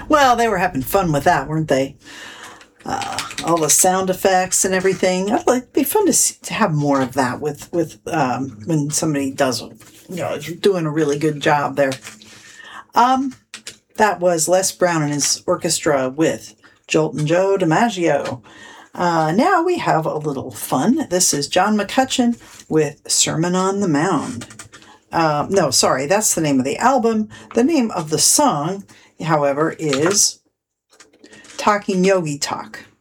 Well, they were having fun with that, weren't they? All the sound effects and everything. It'd be fun to have more of that with when somebody does, doing a really good job there. That was Les Brown and his orchestra with Joltin' Joe DiMaggio. Now we have a little fun. This is John McCutcheon with Sermon on the Mound. No, sorry, that's the name of the album. The name of the song, however, is Talking Yogi Talk.